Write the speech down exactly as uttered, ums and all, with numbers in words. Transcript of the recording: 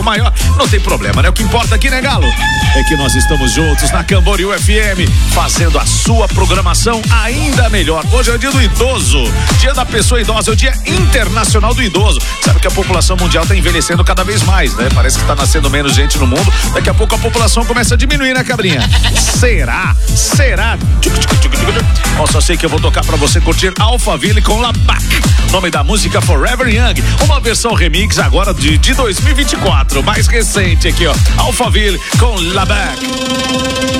maior, não tem problema, né? O que importa aqui, né, Galo? É que nós estamos juntos na Camboriú F M, fazendo a sua programação ainda melhor. Hoje é o dia do idoso, dia da pessoa idosa, é o dia internacional do idoso. Sabe que a população mundial está envelhecendo cada vez mais, né? Parece que está nascendo menos gente no mundo. Daqui a pouco a população começa a diminuir, né, cabrinha? Será? Será? Eu só sei que eu vou tocar pra você curtir Alphaville com Labac. Nome da música Forever Young. Uma versão remix agora de, de dois mil e vinte e quatro, mais recente aqui, ó. Alphaville com Labac.